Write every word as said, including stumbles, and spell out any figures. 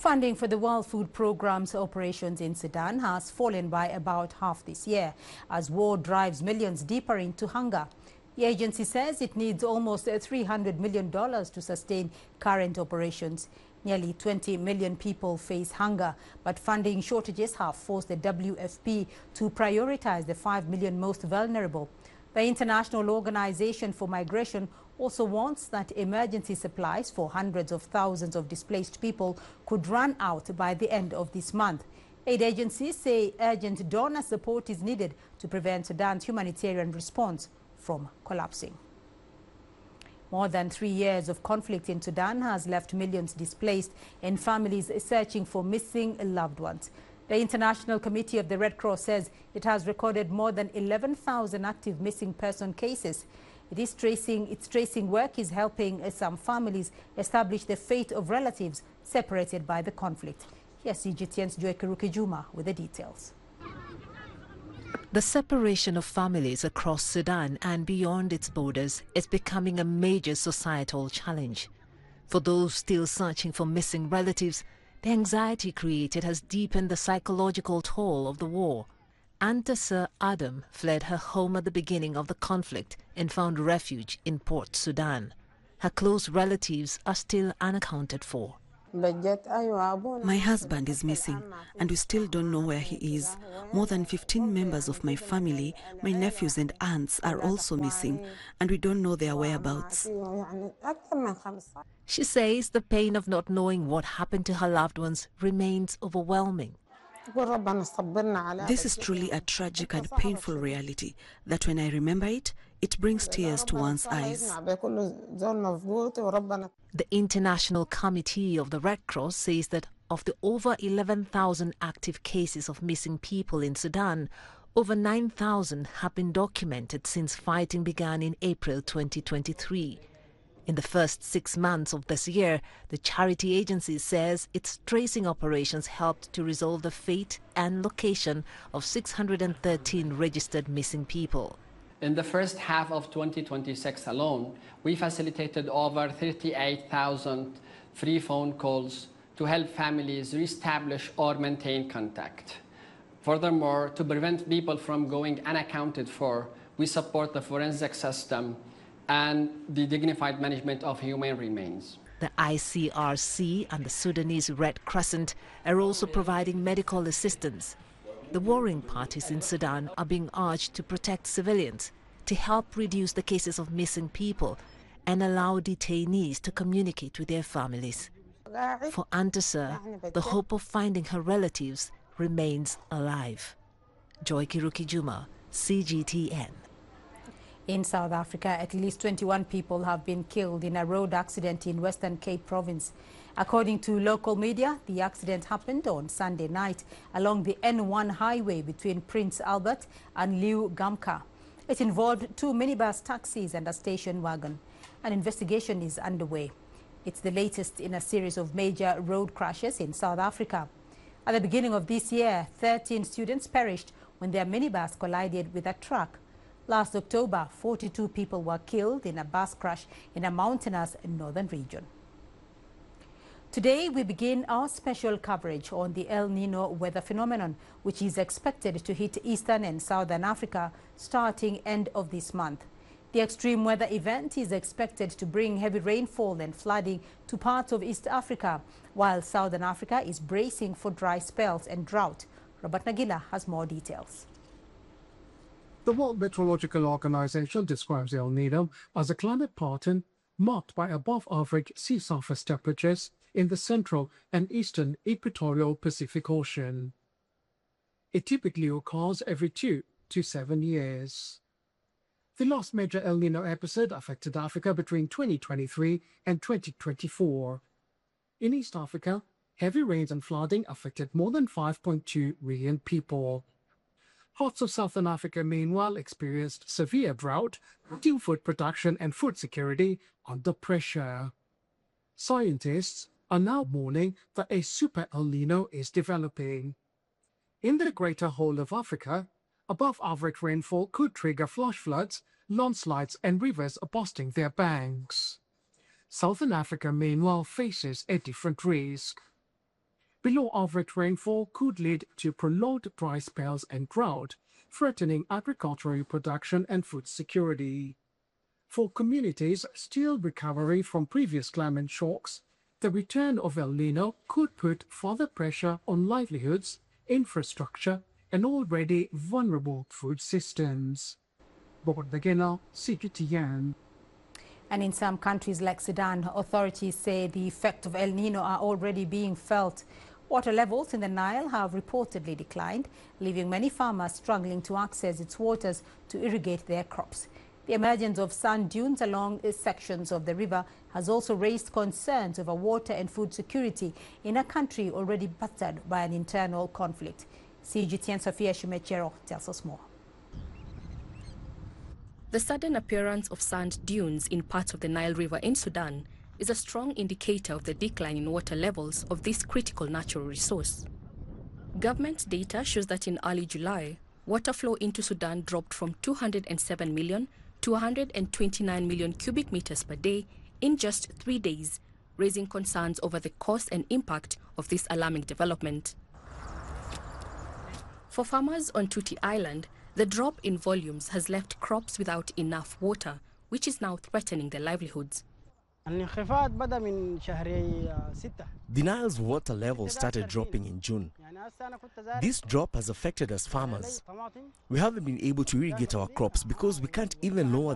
Funding for the World Food Programme's operations in Sudan has fallen by about half this year as war drives millions deeper into hunger. The agency says it needs almost three hundred million dollars to sustain current operations. Nearly twenty million people face hunger, but funding shortages have forced the W F P to prioritize the five million most vulnerable. The International Organization for Migration also warns that emergency supplies for hundreds of thousands of displaced people could run out by the end of this month. Aid agencies say urgent donor support is needed to prevent Sudan's humanitarian response from collapsing. More than three years of conflict in Sudan has left millions displaced and families searching for missing loved ones. The International Committee of the Red Cross says it has recorded more than eleven thousand active missing person cases. It is tracing, its tracing work is helping some families establish the fate of relatives separated by the conflict. Here's C G T N's Joy Kirukijuma with the details. The separation of families across Sudan and beyond its borders is becoming a major societal challenge. For those still searching for missing relatives, the anxiety created has deepened the psychological toll of the war. Antasir Adam fled her home at the beginning of the conflict and found refuge in Port Sudan. Her close relatives are still unaccounted for. My husband is missing, and we still don't know where he is. More than fifteen members of my family, my nephews and aunts, are also missing, and we don't know their whereabouts. She says the pain of not knowing what happened to her loved ones remains overwhelming. This is truly a tragic and painful reality that when I remember it, it brings tears to one's eyes. The International Committee of the Red Cross says that of the over eleven thousand active cases of missing people in Sudan, over nine thousand have been documented since fighting began in April twenty twenty-three. In the first six months of this year, the charity agency says its tracing operations helped to resolve the fate and location of six hundred thirteen registered missing people. In the first half of twenty twenty-six alone, we facilitated over thirty-eight thousand free phone calls to help families reestablish or maintain contact. Furthermore, to prevent people from going unaccounted for, we support the forensic system and the dignified management of human remains. The I C R C and the Sudanese Red Crescent are also providing medical assistance. The warring parties in Sudan are being urged to protect civilians, to help reduce the cases of missing people and allow detainees to communicate with their families. For Antasir, the hope of finding her relatives remains alive. Joy Kirukijuma, C G T N. In South Africa, at least twenty-one people have been killed in a road accident in Western Cape Province. According to local media, the accident happened on Sunday night along the N one highway between Prince Albert and Liu Gamka. It involved two minibus taxis and a station wagon. An investigation is underway. It's the latest in a series of major road crashes in South Africa. At the beginning of this year, thirteen students perished when their minibus collided with a truck. Last October, forty-two people were killed in a bus crash in a mountainous northern region. Today, we begin our special coverage on the El Nino weather phenomenon, which is expected to hit eastern and southern Africa starting end of this month. The extreme weather event is expected to bring heavy rainfall and flooding to parts of East Africa, while Southern Africa is bracing for dry spells and drought. Robert Nagila has more details. The World Meteorological Organization describes El Nino as a climate pattern marked by above-average sea surface temperatures in the central and eastern equatorial Pacific Ocean. It typically occurs every two to seven years. The last major El Nino episode affected Africa between twenty twenty-three and twenty twenty-four. In East Africa, heavy rains and flooding affected more than five point two million people. Parts of Southern Africa, meanwhile, experienced severe drought, due food production and food security under pressure. Scientists are now warning that a super El Nino is developing. In the greater whole of Africa, above-average rainfall could trigger flash floods, landslides and rivers busting their banks. Southern Africa, meanwhile, faces a different risk. Below average rainfall could lead to prolonged dry spells and drought, threatening agricultural production and food security. For communities still recovering from previous climate shocks, the return of El Nino could put further pressure on livelihoods, infrastructure, and already vulnerable food systems. Robert Dagena, C G T N. And in some countries like Sudan, authorities say the effect of El Nino are already being felt. Water levels in the Nile have reportedly declined, leaving many farmers struggling to access its waters to irrigate their crops. The emergence of sand dunes along sections of the river has also raised concerns over water and food security in a country already battered by an internal conflict. C G T N Sofia Shumechero tells us more. The sudden appearance of sand dunes in parts of the Nile River in Sudan is a strong indicator of the decline in water levels of this critical natural resource. Government data shows that in early July, water flow into Sudan dropped from two hundred seven million to one hundred twenty-nine million cubic meters per day in just three days, raising concerns over the cost and impact of this alarming development. For farmers on Tuti Island, the drop in volumes has left crops without enough water, which is now threatening their livelihoods. The Nile's water level started dropping in June. This drop has affected us farmers. We haven't been able to irrigate our crops because we can't even lower